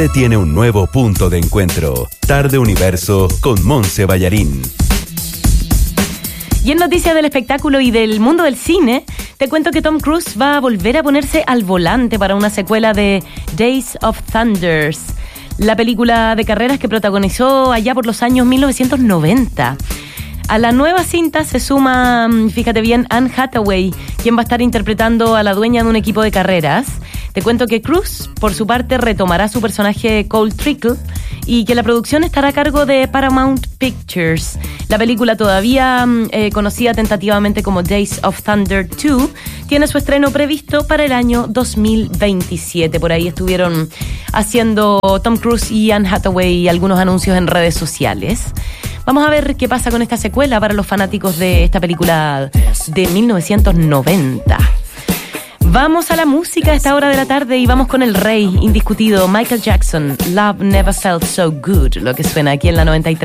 tiene un nuevo punto de encuentro. Tarde Universo con Monse Ballarín. Y en noticias del espectáculo y del mundo del cine, te cuento que Tom Cruise va a volver a ponerse al volante para una secuela de Days of Thunder, la película de carreras que protagonizó allá por los años 1990. A la nueva cinta se suma, fíjate bien, Anne Hathaway, quien va a estar interpretando a la dueña de un equipo de carreras. Te cuento que Cruise, por su parte, retomará su personaje Cole Trickle y que la producción estará a cargo de Paramount Pictures. La película, todavía conocida tentativamente como Days of Thunder 2, tiene su estreno previsto para el año 2027. Por ahí estuvieron haciendo Tom Cruise y Anne Hathaway algunos anuncios en redes sociales. Vamos a ver qué pasa con esta secuela para los fanáticos de esta película de 1990. Vamos a la música a esta hora de la tarde y vamos con el rey indiscutido Michael Jackson. Love Never Felt So Good, lo que suena aquí en la 93.